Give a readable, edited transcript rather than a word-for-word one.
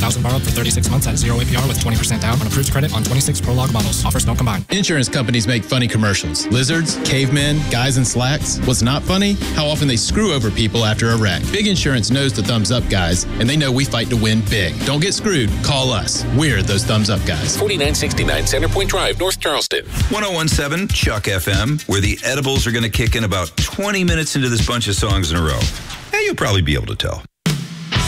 $1,000 borrowed for 36 months at 0 APR with 20% down on approved credit on 26 Prologue models. Offers don't combine. Insurance companies make funny commercials. Lizards, cavemen, guys in slacks. What's not funny? How often they screw over people after a wreck. Big Insurance knows the thumbs up guys, and they know we fight to win big. Don't get screwed. Call us. We're those thumbs up guys. 4969 Centerpoint Drive, North Charleston. 1017 Chuck FM, where the edibles are going to kick in about 20 minutes into this bunch of songs in a row. Hey, you'll probably be able to tell.